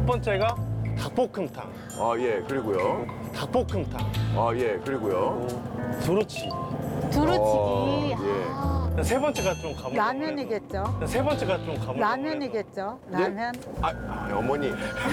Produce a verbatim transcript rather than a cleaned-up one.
첫 번째가 닭볶음탕. 아, 예, 그리고요. 닭볶음탕. 아, 예, 그리고요. 두루치기. 두루치기. 어, 예. 아, 세 번째가 좀 가물. 라면이겠죠. 세 번째가 좀 가물. 라면이겠죠. 라면. 아, 아, 어머니.